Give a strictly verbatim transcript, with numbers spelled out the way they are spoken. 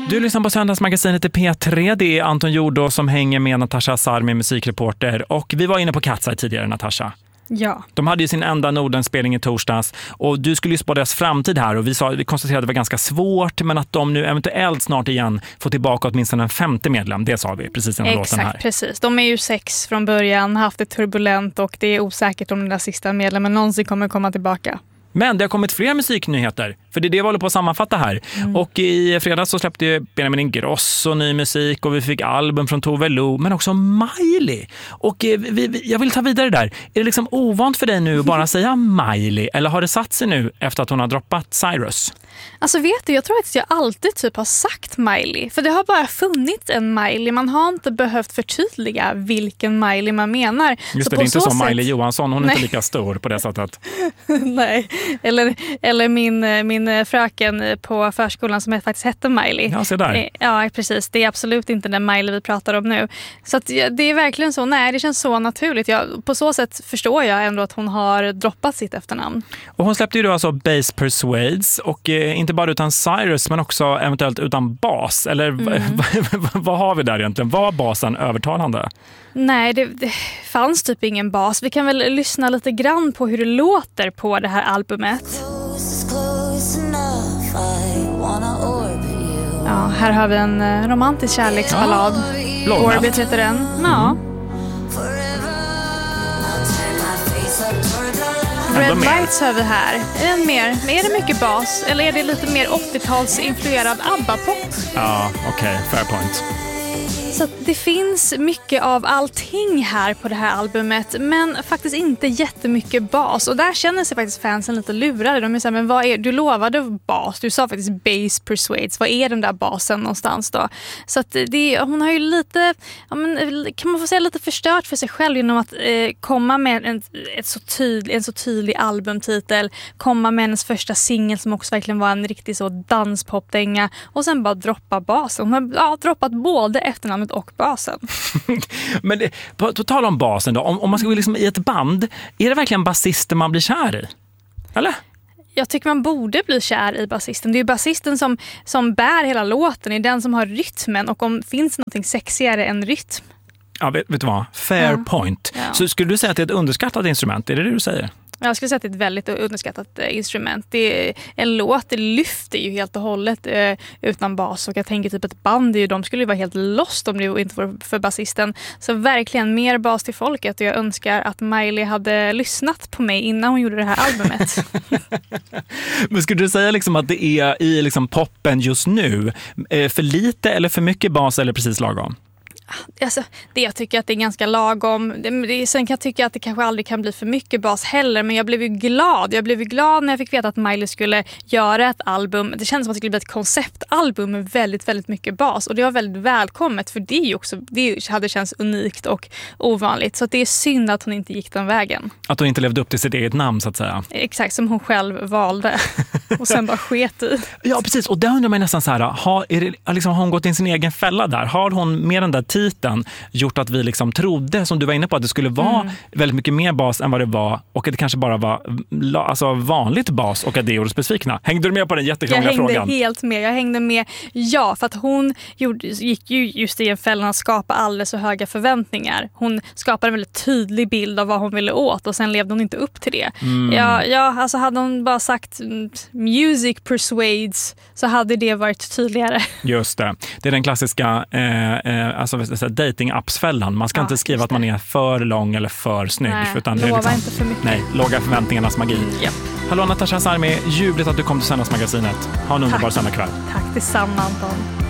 Du lyssnar på Söndagsmagasinet i P tre. Det är Anton Jordå som hänger med Natasha Asarmi, musikreporter. Och vi var inne på Katseye tidigare, Natasha. Ja. De hade ju sin enda Norden-spelning i torsdags och du skulle ju spå deras framtid här och vi, sa, vi konstaterade att det var ganska svårt men att de nu eventuellt snart igen får tillbaka åtminstone en femte medlem. Det sa vi precis innan låten här. Exakt, precis. De är ju sex från början, haft det turbulent och det är osäkert om den där sista medlemmen någonsin kommer komma tillbaka. Men det har kommit fler musiknyheter, för det är det vi håller på att sammanfatta här. Mm. Och i fredags så släppte ju Benjamin Ingrosso ny musik och vi fick album från Tove Lo, men också Miley. Och vi, vi, jag vill ta vidare där. Är det liksom ovant för dig nu att bara säga Miley, eller har det satt sig nu efter att hon har droppat Cyrus? Alltså vet du, jag tror att jag alltid typ har sagt Miley. För det har bara funnits en Miley. Man har inte behövt förtydliga vilken Miley man menar. Just det, det är inte som sätt... Miley Johansson. Hon är Nej. inte lika stor på det sättet. Nej, eller, eller min, min fröken på förskolan som faktiskt hette Miley. Ja, se där. Ja, precis. Det är absolut inte den Miley vi pratar om nu. Så att det är verkligen så. Nej, det känns så naturligt. Jag, på så sätt förstår jag ändå att hon har droppat sitt efternamn. Och hon släppte ju då alltså Bass Persuades och inte bara utan Cyrus men också eventuellt utan bas. Eller mm. vad har vi där egentligen? Var basen övertalande? Nej, det, det fanns typ ingen bas. Vi kan väl lyssna lite grann på hur det låter på det här albumet. Ja, här har vi en romantisk kärleksballad. Ja, Orbit heter den. Ja. Mm. Red Lights har vi här. Är det mer? Är det mycket bas? Eller är det lite mer åttiotalsinfluerad ABBA-pop? Ja, okej. Okay. Fair point. Så det finns mycket av allting här på det här albumet, men faktiskt inte jättemycket bas. Och där känner sig faktiskt fansen lite lurade. De är så här, men vad är, du lovade bas, du sa faktiskt Bass Persuades. Vad är den där basen någonstans då? Så att det, hon har ju lite, ja men, kan man få säga lite förstört för sig själv genom att eh, komma med en, ett så tydlig, en så tydlig albumtitel, komma med hennes första singel som också verkligen var en riktig så danspopdänga och sen bara droppa basen. Hon har ja, droppat både efternamnet och basen. Men det, på, på tal om basen då, om, om man ska gå liksom i ett band, är det verkligen basisten man blir kär i? Eller? Jag tycker man borde bli kär i basisten. Det är ju basisten som, som bär hela låten, är den som har rytmen och om finns något sexigare än rytm. Ja, vet, vet du vad? Fair ja. point. Ja. Så skulle du säga att det är ett underskattat instrument? Är det det du säger? Jag skulle säga att det är ett väldigt underskattat instrument. Det är, en låt det lyfter ju helt och hållet eh, utan bas. Och jag tänker typ ett band, ju, de skulle ju vara helt lost om det inte var för basisten. Så verkligen mer bas till folket. Och jag önskar att Miley hade lyssnat på mig innan hon gjorde det här albumet. Men skulle du säga liksom att det är i liksom poppen just nu eh, för lite eller för mycket bas eller precis lagom? Alltså, det jag tycker att det är ganska lagom. Det, det, sen kan jag tycka att det kanske aldrig kan bli för mycket bas heller. Men jag blev ju glad. Jag blev ju glad när jag fick veta att Miley skulle göra ett album. Det kändes som att det skulle bli ett konceptalbum med väldigt, väldigt mycket bas. Och det var väldigt välkommet. För det, är ju också, det hade känts unikt och ovanligt. Så det är synd att hon inte gick den vägen. Att hon inte levde upp till sitt eget namn så att säga. Exakt, som hon själv valde. Och sen bara sket i. Ja, precis. Och där undrar man nästan så här. Har, är det, liksom, har hon gått in sin egen fälla där? Har hon med den där titeln gjort att vi liksom trodde, som du var inne på, att det skulle vara mm. väldigt mycket mer bas än vad det var och att det kanske bara var alltså, vanligt bas och att det gjorde oss besvikna. Hängde du med på den jättekrångliga frågan? Jag hängde frågan? helt med. Jag hängde med, ja, för att hon gjorde, gick ju just i en fällan att skapa alldeles så höga förväntningar. Hon skapade en väldigt tydlig bild av vad hon ville åt och sen levde hon inte upp till det. Mm. Ja, ja, alltså hade hon bara sagt music persuades så hade det varit tydligare. Just det. Det är den klassiska eh, eh, alltså, dating-appsfällan. Man ska ja, inte skriva att man är för lång eller för snygg. Nej, utan lova det är liksom, inte för mycket. Nej, låga förväntningarnas magi. Yep. Hallå Natasha Asarmi, ljuvligt att du kom till Söndagsmagasinet. Ha en underbar söndagskväll. Tack detsamma Anton.